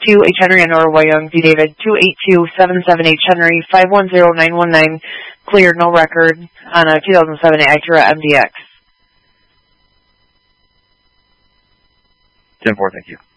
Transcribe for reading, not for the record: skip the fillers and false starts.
282H Henry and Nora Young, D. David, 282778 Henry, 510919, clear, no record, on a 2007 Acura MDX. 10-4, thank you.